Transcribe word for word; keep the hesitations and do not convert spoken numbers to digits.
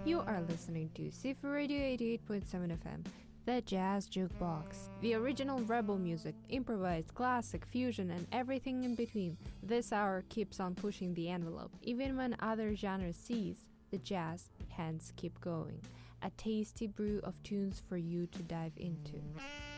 You are listening to Sifu Radio eighty-eight point seven F M, the Jazz Jukebox. The original rebel music, improvised, classic, fusion, and everything in between. This hour keeps on pushing the envelope. Even when other genres cease, the jazz hands keep going. A tasty brew of tunes for you to dive into.